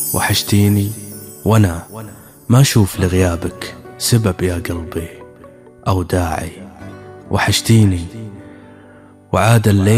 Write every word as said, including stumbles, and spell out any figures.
وحشتيني وانا ما اشوف لغيابك سبب يا قلبي او داعي. وحشتيني وعاد الليل